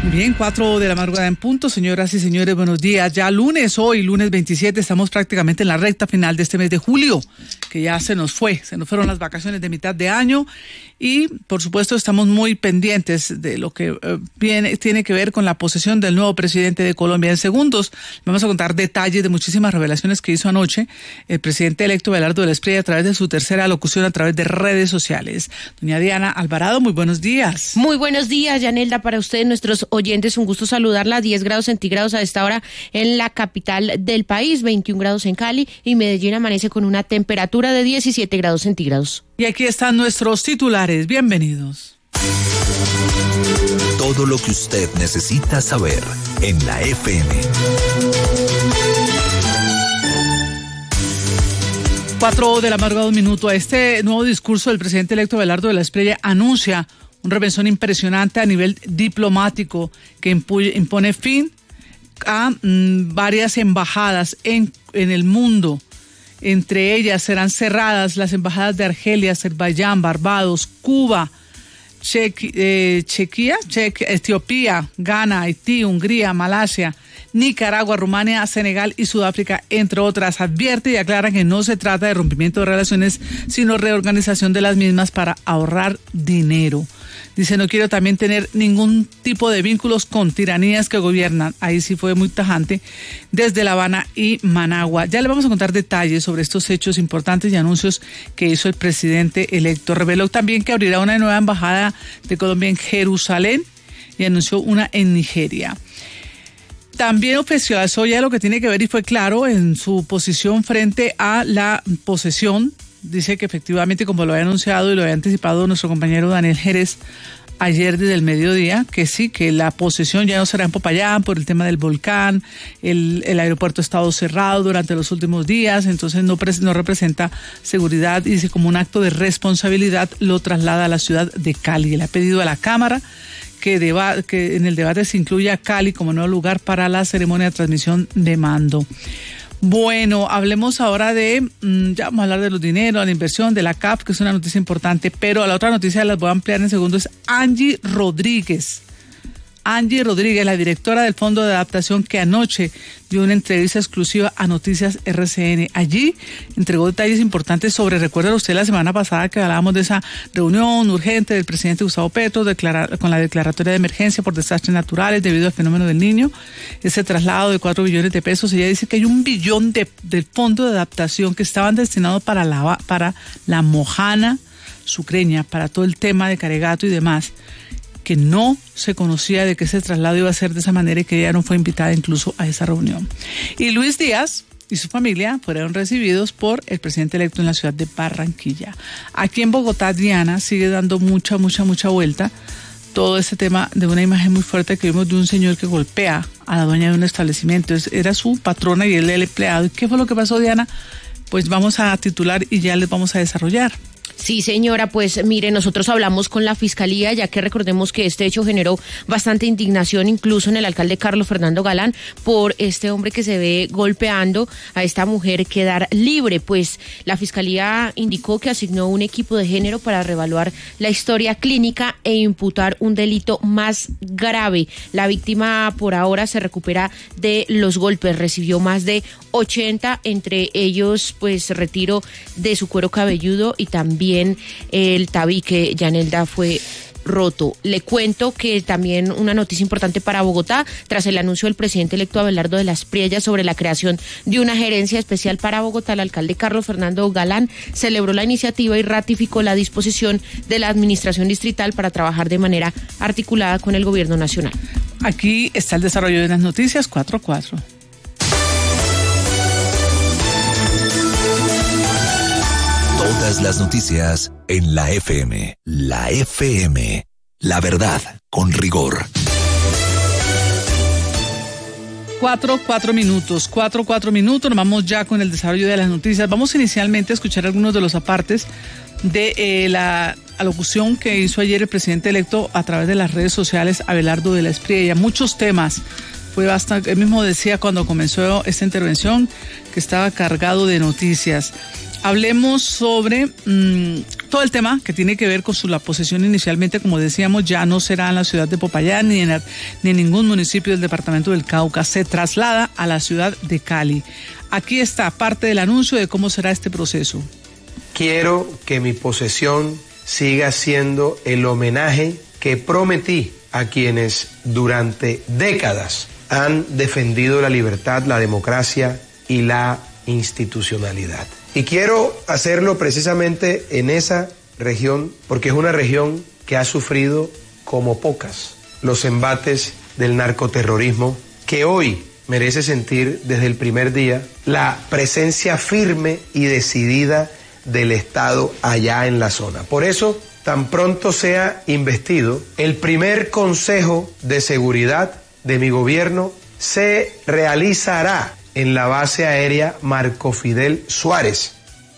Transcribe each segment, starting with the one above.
Bien, 4 de la madrugada en punto, señoras y señores, buenos días. Ya lunes, hoy, lunes 27, estamos prácticamente en la recta final de este mes de julio, que ya se nos fueron las vacaciones de mitad de año y, por supuesto, estamos muy pendientes de lo que tiene que ver con la posesión del nuevo presidente de Colombia. En segundos vamos a contar detalles de muchísimas revelaciones que hizo anoche el presidente electo Abelardo de la Espriella a través de su tercera alocución a través de redes sociales. Doña Diana Alvarado, muy buenos días. Muy buenos días, Yanelda, para ustedes, nuestros oyentes, un gusto saludarla. 10 grados centígrados a esta hora en la capital del país, 21 grados en Cali y Medellín amanece con una temperatura de 17 grados centígrados. Y aquí están nuestros titulares. Bienvenidos. Todo lo que usted necesita saber en la FM. 4 de la madrugada, 1 minuto. A este nuevo discurso del presidente electo Abelardo de la Espriella anuncia un reventón impresionante a nivel diplomático que impone fin a varias embajadas en el mundo. Entre ellas serán cerradas las embajadas de Argelia, Azerbaiyán, Barbados, Cuba, Etiopía, Ghana, Haití, Hungría, Malasia, Nicaragua, Rumania, Senegal y Sudáfrica, entre otras. Advierte y aclara que no se trata de rompimiento de relaciones, sino reorganización de las mismas para ahorrar dinero. Dice, no quiero también tener ningún tipo de vínculos con tiranías que gobiernan. Ahí sí fue muy tajante desde La Habana y Managua. Ya le vamos a contar detalles sobre estos hechos importantes y anuncios que hizo el presidente electo. Reveló también que abrirá una nueva embajada de Colombia en Jerusalén y anunció una en Nigeria. También oficializó ya lo que tiene que ver y fue claro en su posición frente a la posesión. Dice que efectivamente, como lo había anunciado y lo había anticipado nuestro compañero Daniel Jerez ayer desde el mediodía, que sí, que la posesión ya no será en Popayán por el tema del volcán, el aeropuerto ha estado cerrado durante los últimos días, entonces no representa seguridad y dice como un acto de responsabilidad lo traslada a la ciudad de Cali. Le ha pedido a la Cámara que en el debate se incluya Cali como nuevo lugar para la ceremonia de transmisión de mando. Bueno, hablemos ahora ya vamos a hablar de los dineros, la inversión, de la CAF, que es una noticia importante, pero la otra noticia las voy a ampliar en segundos. Angie Rodríguez, la directora del Fondo de Adaptación, que anoche dio una entrevista exclusiva a Noticias RCN. Allí entregó detalles importantes sobre, recuerda usted la semana pasada que hablábamos de esa reunión urgente del presidente Gustavo Petro con la declaratoria de emergencia por desastres naturales debido al fenómeno del Niño, ese traslado de 4 billones de pesos. Ella dice que hay 1 billón del Fondo de Adaptación que estaban destinados para la Mojana sucreña, para todo el tema de Caregato y demás, que no se conocía de que ese traslado iba a ser de esa manera y que ella no fue invitada incluso a esa reunión. Y Luis Díaz y su familia fueron recibidos por el presidente electo en la ciudad de Barranquilla. Aquí en Bogotá, Diana, sigue dando mucha vuelta todo ese tema de una imagen muy fuerte que vimos de un señor que golpea a la dueña de un establecimiento. Era su patrona y él el empleado. ¿Y qué fue lo que pasó, Diana? Pues vamos a titular y ya les vamos a desarrollar. Sí, señora, pues mire, nosotros hablamos con la Fiscalía, ya que recordemos que este hecho generó bastante indignación incluso en el alcalde Carlos Fernando Galán por este hombre que se ve golpeando a esta mujer quedar libre. Pues la Fiscalía indicó que asignó un equipo de género para reevaluar la historia clínica e imputar un delito más grave. La víctima por ahora se recupera de los golpes, recibió más de 80, entre ellos pues retiro de su cuero cabelludo y también el tabique. Yanelda, fue roto. Le cuento que también una noticia importante para Bogotá, tras el anuncio del presidente electo Abelardo de la Espriella sobre la creación de una gerencia especial para Bogotá, el alcalde Carlos Fernando Galán celebró la iniciativa y ratificó la disposición de la administración distrital para trabajar de manera articulada con el gobierno nacional. Aquí está el desarrollo de las noticias 4-4. Todas las noticias en la FM. La FM. La verdad con rigor. 4 minutos. Nos vamos ya con el desarrollo de las noticias. Vamos inicialmente a escuchar algunos de los apartes de la alocución que hizo ayer el presidente electo a través de las redes sociales, Abelardo de la Espriella. Muchos temas. Fue bastante, él mismo decía cuando comenzó esta intervención que estaba cargado de noticias. Hablemos sobre todo el tema que tiene que ver con la posesión inicialmente, como decíamos, ya no será en la ciudad de Popayán ni en ningún municipio del departamento del Cauca. Se traslada a la ciudad de Cali. Aquí está parte del anuncio de cómo será este proceso. Quiero que mi posesión siga siendo el homenaje que prometí a quienes durante décadas han defendido la libertad, la democracia y la institucionalidad. Y quiero hacerlo precisamente en esa región, porque es una región que ha sufrido como pocas los embates del narcoterrorismo, que hoy merece sentir desde el primer día la presencia firme y decidida del Estado allá en la zona. Por eso, tan pronto sea investido, el primer Consejo de Seguridad de mi gobierno se realizará en la base aérea Marco Fidel Suárez.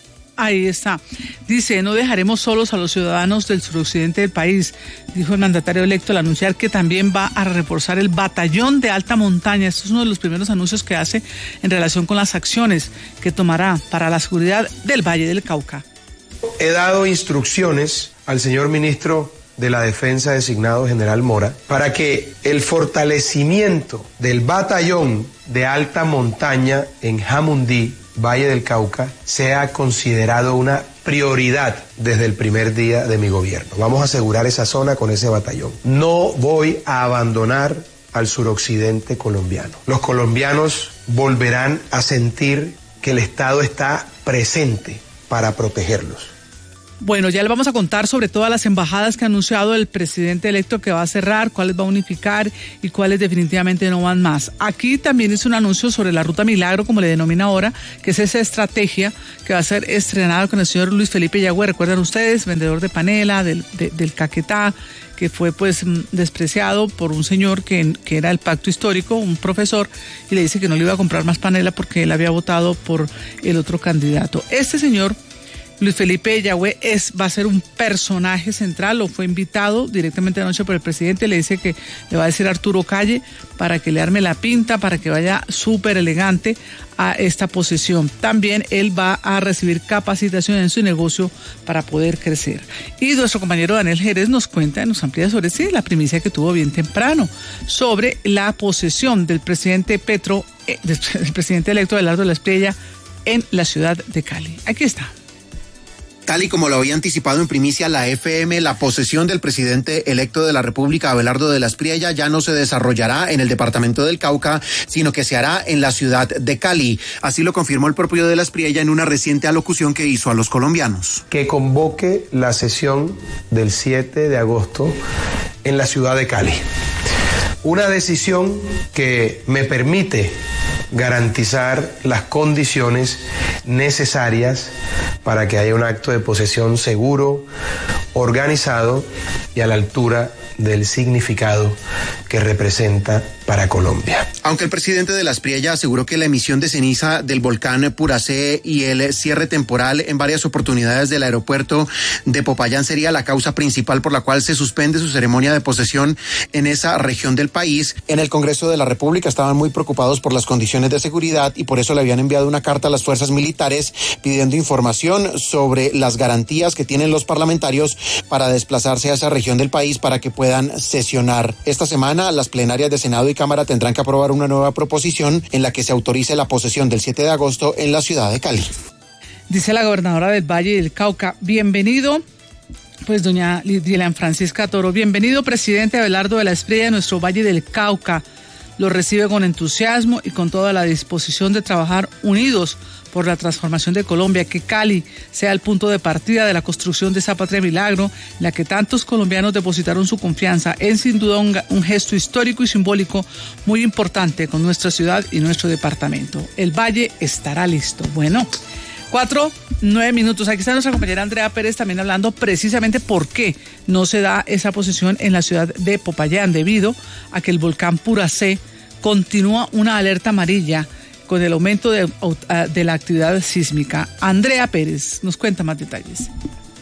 Ahí está. Dice, no dejaremos solos a los ciudadanos del suroccidente del país, dijo el mandatario electo al anunciar que también va a reforzar el batallón de alta montaña. Esto es uno de los primeros anuncios que hace en relación con las acciones que tomará para la seguridad del Valle del Cauca. He dado instrucciones al señor ministro de la Defensa designado general Mora para que el fortalecimiento del batallón de alta montaña en Jamundí, Valle del Cauca, sea considerado una prioridad desde el primer día de mi gobierno. Vamos a asegurar esa zona con ese batallón. No voy a abandonar al suroccidente colombiano. Los colombianos volverán a sentir que el Estado está presente para protegerlos. Bueno, ya le vamos a contar sobre todas las embajadas que ha anunciado el presidente electo que va a cerrar, cuáles va a unificar y cuáles definitivamente no van más. Aquí también hizo un anuncio sobre la Ruta Milagro, como le denomina ahora, que es esa estrategia que va a ser estrenada con el señor Luis Felipe Yagüe. Recuerdan ustedes, vendedor de panela del Caquetá, que fue pues despreciado por un señor que era el pacto histórico, un profesor, y le dice que no le iba a comprar más panela porque él había votado por el otro candidato. Este señor Luis Felipe Yagüe va a ser un personaje central, o fue invitado directamente anoche por el presidente, le dice que le va a decir a Arturo Calle para que le arme la pinta, para que vaya súper elegante a esta posesión. También él va a recibir capacitación en su negocio para poder crecer. Y nuestro compañero Daniel Jerez nos cuenta, nos amplía sobre la primicia que tuvo bien temprano, sobre la posesión del presidente del presidente electo Abelardo de la Espriella en la ciudad de Cali. Aquí está. Tal y como lo había anticipado en primicia la FM, la posesión del presidente electo de la República, Abelardo de la Espriella, ya no se desarrollará en el departamento del Cauca, sino que se hará en la ciudad de Cali. Así lo confirmó el propio de la Espriella en una reciente alocución que hizo a los colombianos. Que convoque la sesión del 7 de agosto en la ciudad de Cali. Una decisión que me permite garantizar las condiciones necesarias para que haya un acto de posesión seguro, organizado y a la altura del significado que representa para Colombia. Aunque el presidente de la Espriella aseguró que la emisión de ceniza del volcán Puracé y el cierre temporal en varias oportunidades del aeropuerto de Popayán sería la causa principal por la cual se suspende su ceremonia de posesión en esa región del país, en el Congreso de la República estaban muy preocupados por las condiciones de seguridad y por eso le habían enviado una carta a las fuerzas militares pidiendo información sobre las garantías que tienen los parlamentarios para desplazarse a esa región del país para que puedan sesionar. Esta semana las plenarias de Senado y Cámara tendrán que aprobar una nueva proposición en la que se autorice la posesión del 7 de agosto en la ciudad de Cali. Dice la gobernadora del Valle del Cauca, bienvenido, pues doña Dilian Francisca Toro, bienvenido presidente Abelardo de la Espriella de nuestro Valle del Cauca. Lo recibe con entusiasmo y con toda la disposición de trabajar unidos por la transformación de Colombia, que Cali sea el punto de partida de la construcción de esa patria milagro, en la que tantos colombianos depositaron su confianza. Es sin duda un gesto histórico y simbólico muy importante con nuestra ciudad y nuestro departamento. El Valle estará listo. Bueno, 4:09. Aquí está nuestra compañera Andrea Pérez también hablando precisamente por qué no se da esa posesión en la ciudad de Popayán, debido a que el volcán Puracé continúa una alerta amarilla con el aumento de la actividad sísmica. Andrea Pérez nos cuenta más detalles.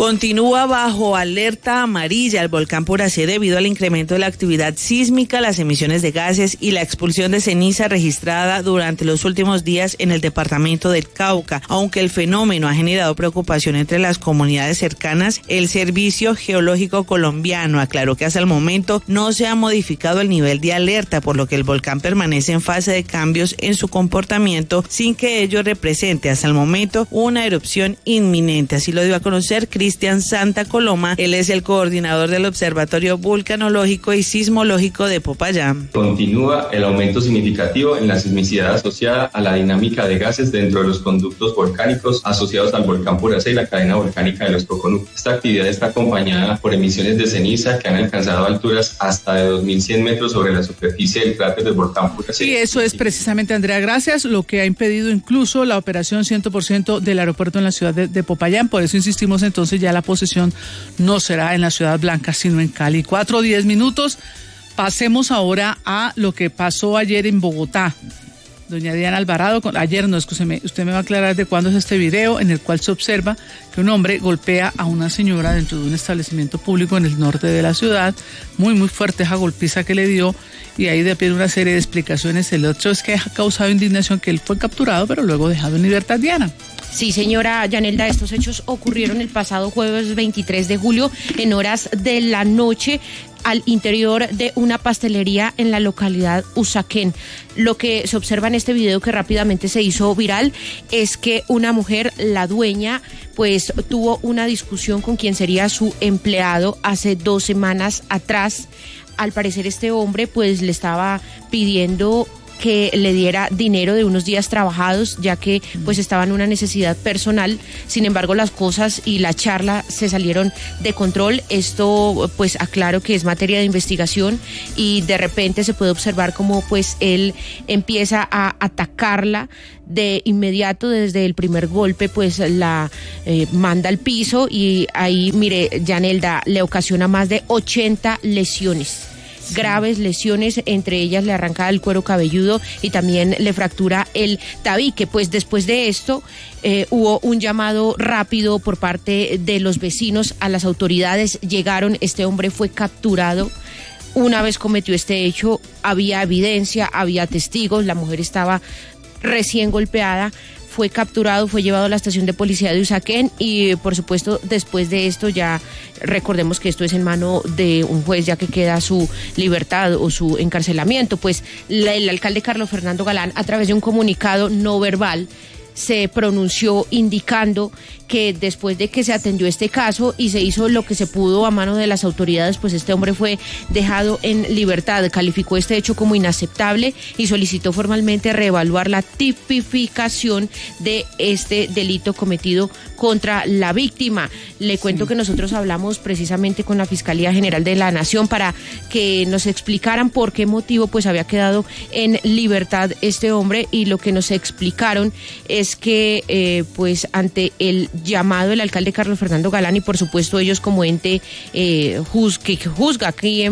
Continúa bajo alerta amarilla el volcán Puracé debido al incremento de la actividad sísmica, las emisiones de gases y la expulsión de ceniza registrada durante los últimos días en el departamento del Cauca. Aunque el fenómeno ha generado preocupación entre las comunidades cercanas, el Servicio Geológico Colombiano aclaró que hasta el momento no se ha modificado el nivel de alerta, por lo que el volcán permanece en fase de cambios en su comportamiento sin que ello represente hasta el momento una erupción inminente. Así lo dio a conocer Cristian Santa Coloma. Él es el coordinador del Observatorio Vulcanológico y Sismológico de Popayán. Continúa el aumento significativo en la sismicidad asociada a la dinámica de gases dentro de los conductos volcánicos asociados al volcán Puracé y la cadena volcánica de los Coconú. Esta actividad está acompañada por emisiones de ceniza que han alcanzado alturas hasta de 2.100 metros sobre la superficie del cráter del volcán Puracé. Y eso es precisamente, Andrea, gracias, lo que ha impedido incluso la operación 100% del aeropuerto en la ciudad de Popayán. Por eso insistimos, entonces ya la posesión no será en la Ciudad Blanca, sino en Cali. 4:10. Pasemos ahora a lo que pasó ayer en Bogotá. Doña Diana Alvarado, ayer no, escúcheme, usted me va a aclarar de cuándo es este video en el cual se observa que un hombre golpea a una señora dentro de un establecimiento público en el norte de la ciudad. Muy, muy fuerte esa golpiza que le dio, y ahí de pie una serie de explicaciones. El otro es que ha causado indignación que él fue capturado, pero luego dejado en libertad, Diana. Sí, señora Yanelda, estos hechos ocurrieron el pasado jueves 23 de julio en horas de la noche al interior de una pastelería en la localidad Usaquén. Lo que se observa en este video, que rápidamente se hizo viral, es que una mujer, la dueña, pues tuvo una discusión con quien sería su empleado hace 2 semanas atrás. Al parecer este hombre pues le estaba pidiendo que le diera dinero de unos días trabajados, ya que pues estaba en una necesidad personal. Sin embargo, las cosas y la charla se salieron de control. Esto pues aclaro que es materia de investigación, y de repente se puede observar cómo pues él empieza a atacarla. De inmediato, desde el primer golpe, pues la manda al piso, y ahí, mire, Yanelda, le ocasiona más de 80 lesiones. Graves lesiones, entre ellas le arranca el cuero cabelludo y también le fractura el tabique. Pues después de esto hubo un llamado rápido por parte de los vecinos a las autoridades. Llegaron, este hombre fue capturado. Una vez cometió este hecho, había evidencia, había testigos, la mujer estaba recién golpeada. Fue capturado, fue llevado a la estación de policía de Usaquén, y por supuesto después de esto ya recordemos que esto es en mano de un juez, ya que queda su libertad o su encarcelamiento. Pues el alcalde Carlos Fernando Galán, a través de un comunicado no verbal, se pronunció indicando que después de que se atendió este caso y se hizo lo que se pudo a mano de las autoridades, pues este hombre fue dejado en libertad. Calificó este hecho como inaceptable y solicitó formalmente reevaluar la tipificación de este delito cometido contra la víctima. Le cuento que nosotros hablamos precisamente con la Fiscalía General de la Nación para que nos explicaran por qué motivo pues había quedado en libertad este hombre, y lo que nos explicaron es que pues ante el llamado del alcalde Carlos Fernando Galán, y por supuesto ellos como ente que juzga aquí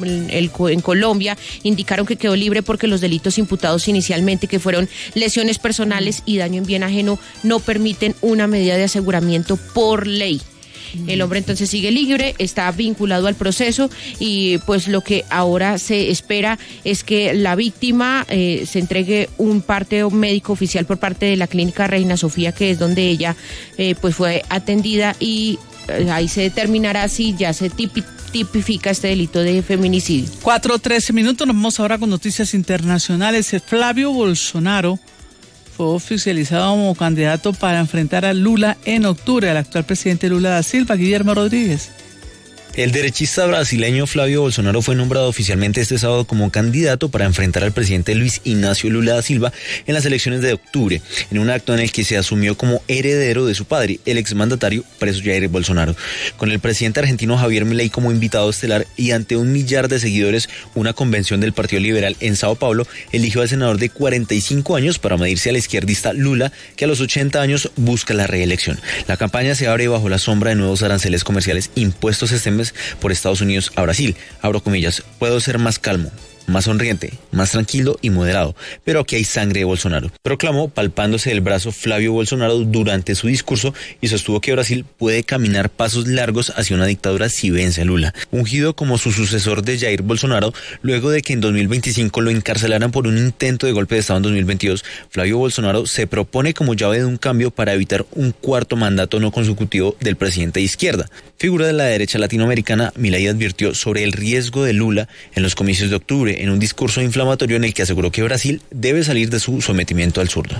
en Colombia, indicaron que quedó libre porque los delitos imputados inicialmente, que fueron lesiones personales y daño en bien ajeno, no permiten una medida de aseguramiento por ley. El hombre entonces sigue libre, está vinculado al proceso, y pues lo que ahora se espera es que la víctima se entregue un parte médico oficial por parte de la clínica Reina Sofía, que es donde ella pues fue atendida, y ahí se determinará si ya se tipifica este delito de feminicidio. 4:13. Nos vamos ahora con noticias internacionales. Flavio Bolsonaro fue oficializado como candidato para enfrentar a Lula en octubre, al actual presidente Lula da Silva. Guillermo Rodríguez. El derechista brasileño Flavio Bolsonaro fue nombrado oficialmente este sábado como candidato para enfrentar al presidente Luis Ignacio Lula da Silva en las elecciones de octubre, en un acto en el que se asumió como heredero de su padre, el exmandatario preso Jair Bolsonaro. Con el presidente argentino Javier Milei como invitado estelar y ante 1 millar de seguidores, una convención del Partido Liberal en Sao Paulo eligió al senador de 45 años para medirse al izquierdista Lula, que a los 80 años busca la reelección. La campaña se abre bajo la sombra de nuevos aranceles comerciales impuestos este mes por Estados Unidos a Brasil. Abro comillas, puedo ser más calmo. más sonriente, más tranquilo y moderado, pero aquí hay sangre de Bolsonaro, proclamó palpándose el brazo Flavio Bolsonaro durante su discurso y sostuvo que Brasil puede caminar pasos largos hacia una dictadura si vence a Lula, ungido como su sucesor de Jair Bolsonaro, luego de que en 2025 lo encarcelaran por un intento de golpe de Estado en 2022. Flavio Bolsonaro se propone como llave de un cambio para evitar un cuarto mandato no consecutivo del presidente de izquierda. Figura de la derecha latinoamericana, Milei advirtió sobre el riesgo de Lula en los comicios de octubre en un discurso inflamatorio en el que aseguró que Brasil debe salir de su sometimiento al zurdo.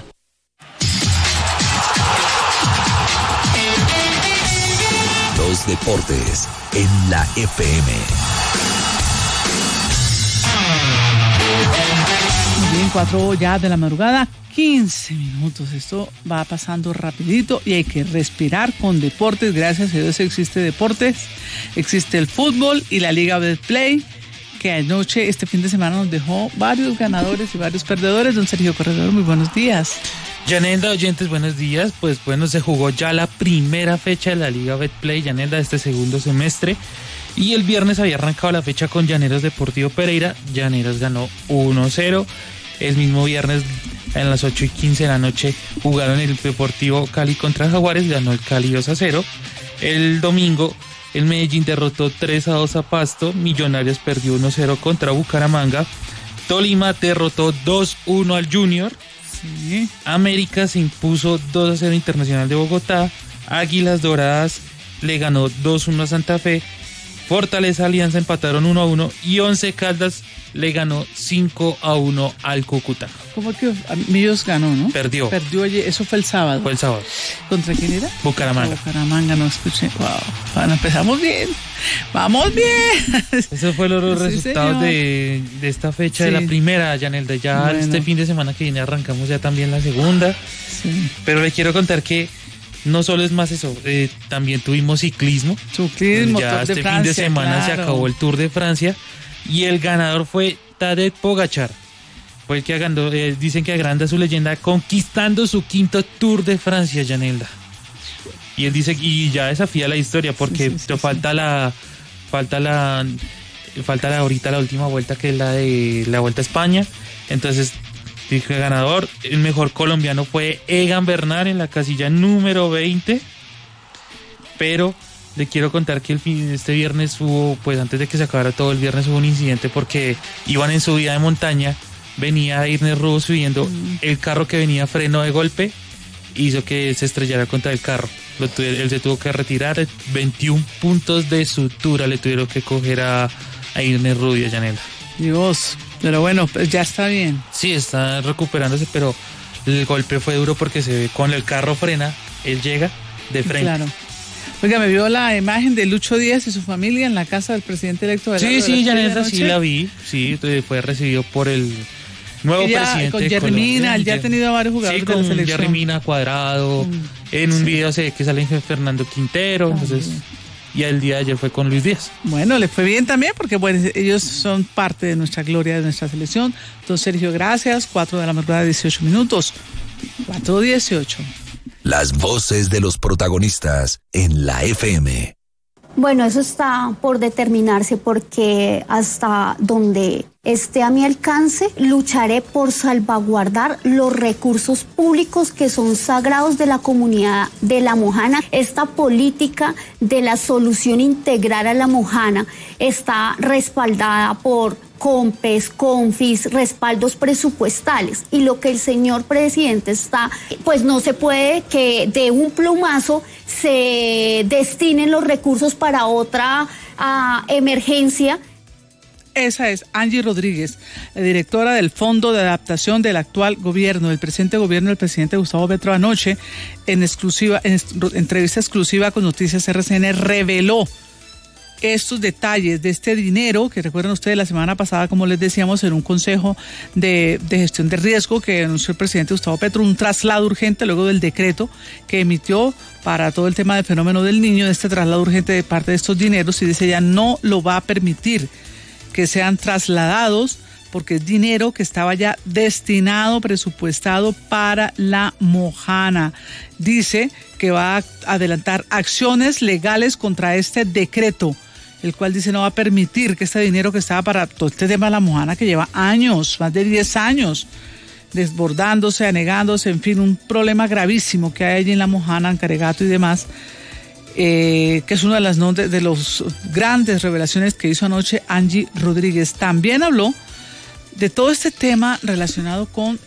Los deportes en la FM. Muy bien, 4 ya de la madrugada, 15 minutos. Esto va pasando rapidito y hay que respirar con deportes. Gracias a Dios existe deportes, existe el fútbol y la Liga Betplay, que anoche, este fin de semana, nos dejó varios ganadores y varios perdedores. Don Sergio Corredor, muy buenos días. Yanelda, oyentes, buenos días. Pues bueno, se jugó ya la primera fecha de la Liga Betplay, Yanelda, de este segundo semestre. Y el viernes había arrancado la fecha con Llaneros Deportivo Pereira. Llaneros ganó 1-0. El mismo viernes, en las 8:15 de la noche, jugaron el Deportivo Cali contra Jaguares. Ganó el Cali 2-0. El domingo, el Medellín derrotó 3-2 a Pasto. Millonarios perdió 1-0 contra Bucaramanga. Tolima derrotó 2-1 al Junior. Sí. América se impuso 2-0 Internacional de Bogotá. Águilas Doradas le ganó 2-1 a Santa Fe. Fortaleza Alianza empataron 1-1 y Once Caldas le ganó 5-1 al Cúcuta. ¿Cómo que Millos ganó, no? Perdió. Perdió, eso fue el sábado. Fue el sábado. ¿Contra quién era? Bucaramanga. Bucaramanga, no escuché. Wow. Bueno, empezamos bien. ¡Vamos bien! Esos fueron los Sí, resultados de esta fecha, sí, de la primera, Yanelda. Ya bueno, este fin de semana que viene arrancamos ya también la segunda. Sí. Pero le quiero contar que no solo es más eso, también tuvimos ciclismo. Ya este fin de semana se acabó el Tour de Francia y el ganador fue Tadej Pogačar. Fue el que ganó, dicen que agranda su leyenda conquistando su quinto Tour de Francia, Yanelda. Y él dice, y ya desafía la historia porque falta ahorita la última vuelta, que es la de la Vuelta a España. Entonces, dijo el ganador, el mejor colombiano fue Egan Bernal en la casilla número 20. Pero le quiero contar que este viernes hubo, pues antes de que se acabara todo el viernes, hubo un incidente porque iban en subida de montaña, venía Irner Rubo subiendo, el carro que venía frenó de golpe, hizo que él se estrellara contra el carro. Él se tuvo que retirar, 21 puntos de sutura le tuvieron que coger a Irner Rubio, Yanela. Dios, pero bueno, pues ya está bien. Sí, está recuperándose, pero el golpe fue duro porque se ve cuando el carro frena, él llega de frente. Claro. Oiga, ¿me vio la imagen de Lucho Díaz y su familia en la casa del presidente electo de la Sí, Yanela, sí la vi. Sí, fue recibido por el nuevo presidente con Jerry Mina. Él ya ha tenido a varios jugadores de la selección. Jerry Mina, Cuadrado. En un video se ve que sale Fernando Quintero. Entonces, y el día de ayer fue con Luis Díaz. Bueno, le fue bien también porque bueno, ellos son parte de nuestra gloria, de nuestra selección. Don Sergio, gracias. 4 de la madrugada, 18 minutos. 4:18. Las voces de los protagonistas en la FM. Bueno, eso está por determinarse porque hasta donde esté a mi alcance, lucharé por salvaguardar los recursos públicos que son sagrados de la comunidad de La Mojana. Esta política de la solución integral a La Mojana está respaldada por COMPES, CONFIS, respaldos presupuestales, y lo que el señor presidente está, pues no se puede que de un plumazo se destinen los recursos para otra emergencia. Esa es Angie Rodríguez, la directora del Fondo de Adaptación del actual gobierno, del presente gobierno del presidente Gustavo Petro. Anoche, en entrevista exclusiva con Noticias RCN, reveló estos detalles de este dinero que recuerdan ustedes la semana pasada, como les decíamos, en un consejo de gestión de riesgo que anunció el presidente Gustavo Petro, un traslado urgente luego del decreto que emitió para todo el tema del fenómeno del Niño, de este traslado urgente de parte de estos dineros, y dice ya no lo va a permitir que sean trasladados porque es dinero que estaba ya destinado, presupuestado para La Mojana. Dice que va a adelantar acciones legales contra este decreto. el cual dice no va a permitir que este dinero que estaba para todo este tema de la Mojana, que lleva años, más de 10 años, desbordándose, anegándose, en fin, un problema gravísimo que hay allí en la Mojana, en Caregato y demás, que es una de las grandes revelaciones que hizo anoche Angie Rodríguez. También habló de todo este tema relacionado con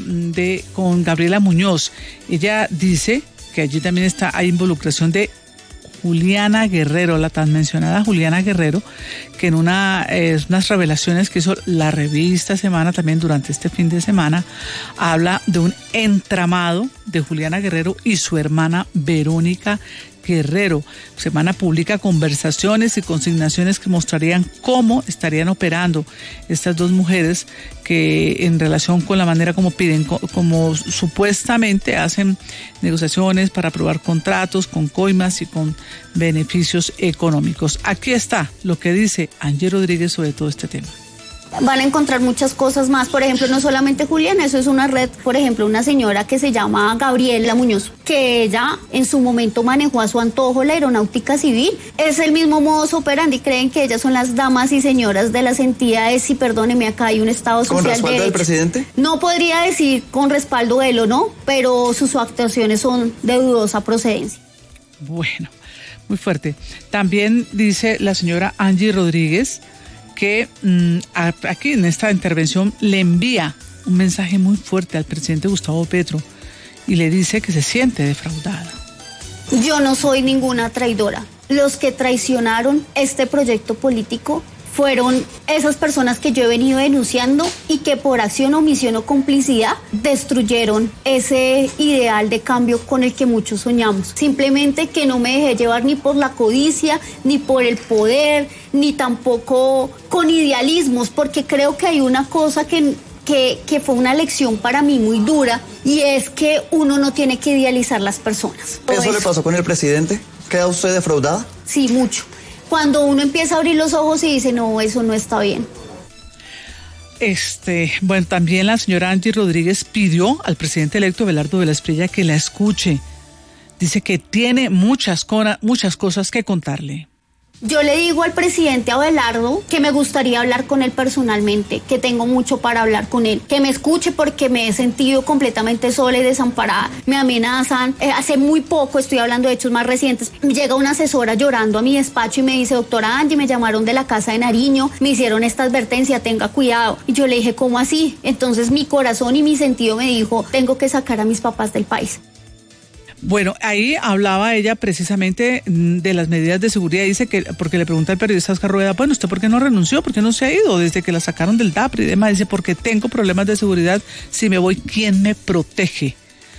Gabriela Muñoz. Ella dice que allí también hay involucración de Juliana Guerrero, la tan mencionada Juliana Guerrero, que en unas revelaciones que hizo la revista Semana también durante este fin de semana, habla de un entramado de Juliana Guerrero y su hermana Verónica Guerrero. Semana publica conversaciones y consignaciones que mostrarían cómo estarían operando estas dos mujeres, que en relación con la manera como piden, como supuestamente hacen negociaciones para aprobar contratos con coimas y con beneficios económicos. Aquí está lo que dice Angie Rodríguez sobre todo este tema. Van a encontrar muchas cosas más, por ejemplo, no solamente Juliana, eso es una red, por ejemplo, una señora que se llama Gabriela Muñoz, que ella en su momento manejó a su antojo la aeronáutica civil, es el mismo modus operandi, creen que ellas son las damas y señoras de las entidades, y perdóneme, acá hay un Estado social de derecho. ¿Con respaldo del presidente? No podría decir con respaldo de él o no, pero sus actuaciones son de dudosa procedencia. Bueno, muy fuerte. También dice la señora Angie Rodríguez que aquí en esta intervención le envía un mensaje muy fuerte al presidente Gustavo Petro y le dice que se siente defraudada. Yo no soy ninguna traidora. Los que traicionaron este proyecto político fueron esas personas que yo he venido denunciando y que por acción, omisión o complicidad destruyeron ese ideal de cambio con el que muchos soñamos. Simplemente que no me dejé llevar ni por la codicia, ni por el poder, ni tampoco con idealismos, porque creo que hay una cosa que fue una lección para mí muy dura, y es que uno no tiene que idealizar las personas. ¿Eso le pasó con el presidente? ¿Queda usted defraudada? Sí, mucho. Cuando uno empieza a abrir los ojos y dice, no, eso no está bien. Bueno, también la señora Angie Rodríguez pidió al presidente electo Abelardo de la Espriella que la escuche. Dice que tiene muchas cosas que contarle. Yo le digo al presidente Abelardo que me gustaría hablar con él personalmente, que tengo mucho para hablar con él, que me escuche porque me he sentido completamente sola y desamparada. Me amenazan. Hace muy poco, estoy hablando de hechos más recientes, llega una asesora llorando a mi despacho y me dice, doctora Angie, me llamaron de la casa de Nariño, me hicieron esta advertencia, tenga cuidado. Y yo le dije, ¿cómo así? Entonces mi corazón y mi sentido me dijo, tengo que sacar a mis papás del país. Bueno, ahí hablaba ella precisamente de las medidas de seguridad. Dice que, porque le pregunta al periodista Oscar Rueda, bueno, ¿usted por qué no renunció? ¿Por qué no se ha ido desde que la sacaron del DAPRE y demás? Dice, porque tengo problemas de seguridad, si me voy, ¿quién me protege?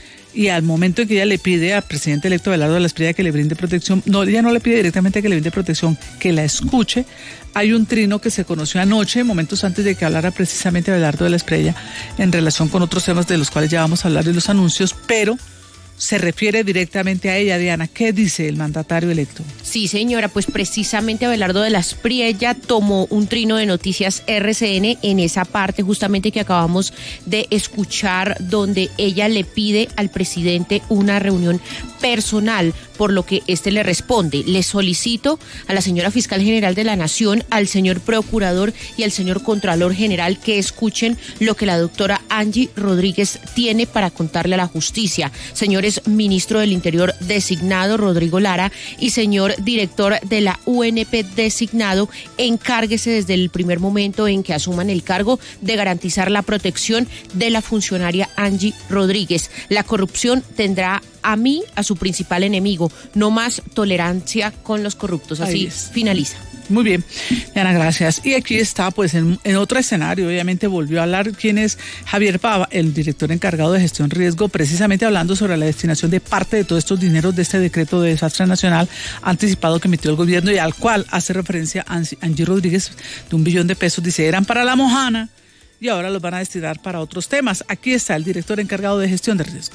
Y al momento en que ella le pide al presidente electo Abelardo de la Espriella que le brinde protección, no, ella no le pide directamente que le brinde protección, que la escuche. Hay un trino que se conoció anoche, momentos antes de que hablara precisamente Abelardo de la Espriella, en relación con otros temas de los cuales ya vamos a hablar de los anuncios, pero se refiere directamente a ella. Diana, ¿qué dice el mandatario electo? Sí, señora, pues precisamente Abelardo de la Espriella tomó un trino de Noticias RCN en esa parte justamente que acabamos de escuchar, donde ella le pide al presidente una reunión personal, por lo que este le responde: le solicito a la señora fiscal general de la Nación, al señor procurador y al señor contralor general que escuchen lo que la doctora Angie Rodríguez tiene para contarle a la justicia. Señores ministro del Interior designado Rodrigo Lara y señor director de la UNP designado, encárguese desde el primer momento en que asuman el cargo de garantizar la protección de la funcionaria Angie Rodríguez. La corrupción tendrá a su principal enemigo, no más tolerancia con los corruptos. Así finaliza. Muy bien, Diana, gracias. Y aquí está, pues, en otro escenario, obviamente volvió a hablar quién es Javier Pava, el director encargado de gestión riesgo, precisamente hablando sobre la destinación de parte de todos estos dineros de este decreto de desastre nacional anticipado que emitió el gobierno y al cual hace referencia Angie Rodríguez, de $1 billón. Dice, eran para la Mojana y ahora los van a destinar para otros temas. Aquí está el director encargado de gestión de riesgo.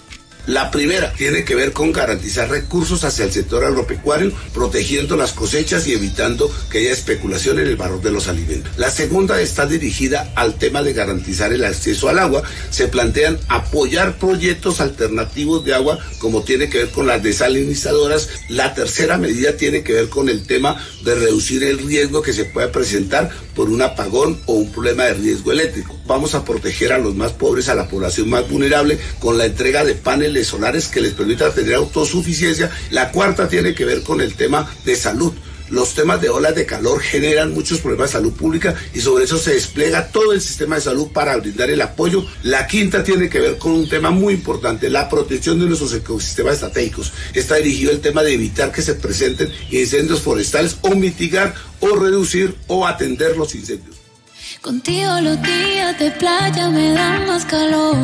La primera tiene que ver con garantizar recursos hacia el sector agropecuario, protegiendo las cosechas y evitando que haya especulación en el valor de los alimentos. La segunda está dirigida al tema de garantizar el acceso al agua. Se plantean apoyar proyectos alternativos de agua, como tiene que ver con las desalinizadoras. La tercera medida tiene que ver con el tema de reducir el riesgo que se pueda presentar por un apagón o un problema de riesgo eléctrico. Vamos a proteger a los más pobres, a la población más vulnerable, con la entrega de paneles solares que les permita tener autosuficiencia. La cuarta tiene que ver con el tema de salud. Los temas de olas de calor generan muchos problemas de salud pública y sobre eso se despliega todo el sistema de salud para brindar el apoyo. La quinta tiene que ver con un tema muy importante, la protección de nuestros ecosistemas estratégicos. Está dirigido el tema de evitar que se presenten incendios forestales o mitigar o reducir o atender los incendios. Contigo los días de playa me dan más calor.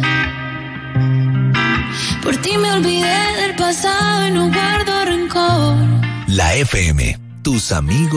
Por ti me olvidé del pasado y no guardo rencor. La FM, tus amigos.